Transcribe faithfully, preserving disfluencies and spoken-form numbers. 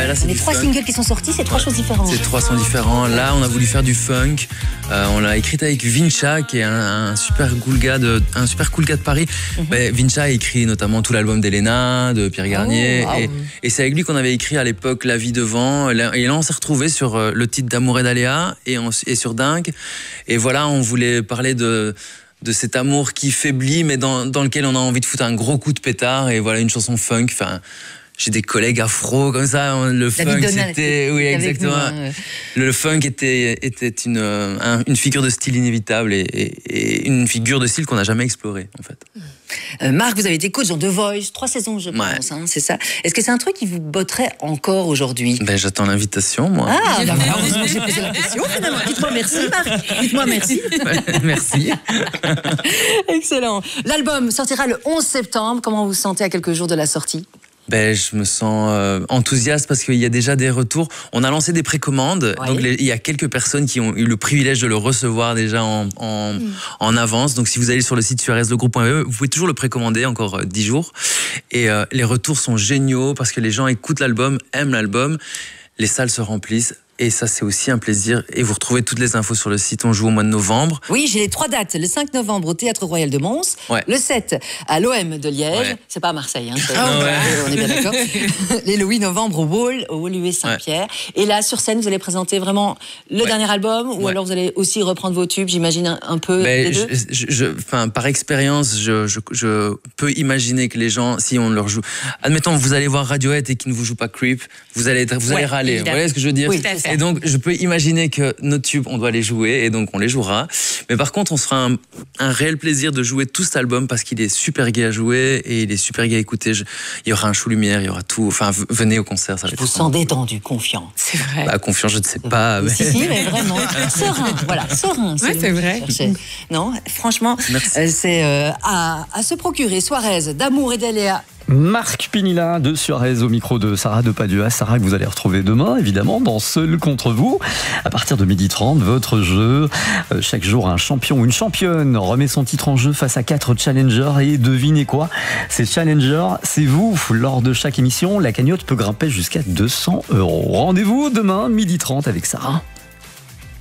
là, c'est Les du trois funk. singles qui sont sortis, c'est trois choses différentes. C'est trois sons différents. Là, on a voulu faire du funk. Euh, on l'a écrite avec Vincha, qui est un, un super cool gars de, un super cool gars de Paris. Mm-hmm. Mais Vincha a écrit notamment tout l'album d'Elena, de Pierre Garnier. Oh, wow. et, et c'est avec lui qu'on avait écrit à l'époque La vie devant. Et là, on s'est retrouvés sur le titre d'Amour et d'Aléa et, on, et sur Dingue. Et voilà, on voulait parler de de cet amour qui faiblit, mais dans, dans lequel on a envie de foutre un gros coup de pétard. Et voilà, une chanson funk. Enfin, j'ai des collègues afro comme ça. Le funk, c'était, oui, exactement. Nous, hein. Le, le funk était était une un, une figure de style inévitable et, et, et une figure de style qu'on n'a jamais explorée en fait. Euh, Marc, vous avez été coach dans The Voice, trois saisons, je pense, ouais. hein, c'est ça. Est-ce que c'est un truc qui vous botterait encore aujourd'hui? Ben, j'attends l'invitation, moi. Ah, ben voilà, heureusement que j'ai posé la question, finalement. Dites-moi merci, Marc. Dites-moi merci. Merci. Excellent. L'album sortira le onze septembre. Comment vous vous sentez à quelques jours de la sortie? Ben, je me sens euh, enthousiaste parce qu'il y a déjà des retours. On a lancé des précommandes, ouais. donc les, il y a quelques personnes qui ont eu le privilège de le recevoir déjà en, en, mmh. en avance. Donc si vous allez sur le site suarez le groupe point b e, vous pouvez toujours le précommander encore dix jours. Et euh, les retours sont géniaux parce que les gens écoutent l'album, aiment l'album, les salles se remplissent. Et ça, c'est aussi un plaisir. Et vous retrouvez toutes les infos sur le site. On joue au mois de novembre. Oui, j'ai les trois dates. Le cinq novembre au Théâtre Royal de Mons. Ouais. Le sept à l'O M de Liège. Ouais. C'est pas à Marseille. Hein, non, ouais. On est bien d'accord. Et le huit novembre au Wall, au Wall U S Saint-Pierre. Ouais. Et là, sur scène, vous allez présenter vraiment le ouais. dernier album. Ou ouais. alors vous allez aussi reprendre vos tubes, j'imagine, un, un peu Mais les deux. je, je, enfin, par expérience, je, je, je peux imaginer que les gens, si on leur joue... Admettons, vous allez voir Radiohead et qu'ils ne vous jouent pas Creep, vous allez, vous allez ouais, râler. Évidemment. Vous voyez ce que je veux dire? Oui, et donc, je peux imaginer que nos tubes, on doit les jouer et donc on les jouera. Mais par contre, on se fera un, un réel plaisir de jouer tout cet album parce qu'il est super gai à jouer et il est super gai à écouter. Je, il y aura un show lumière, il y aura tout. Enfin, venez au concert. Ça je vous sens détendu, confiant. C'est vrai. Bah, confiant, je ne sais pas. Mais... Si, si, mais vraiment. Serein, voilà, serein. Ouais, c'est vrai. Non, franchement, euh, c'est euh, à, à se procurer. Suarez, d'Amour et d'Aléa. Marc Pinilla de Suarez au micro de Sarah de Padua. Sarah que vous allez retrouver demain, évidemment, dans Seul contre vous. À partir de midi trente, votre jeu. Euh, chaque jour, un champion ou une championne remet son titre en jeu face à quatre challengers. Et devinez quoi? Ces challengers, c'est vous. Lors de chaque émission, la cagnotte peut grimper jusqu'à deux cents euros. Rendez-vous demain, midi trente avec Sarah.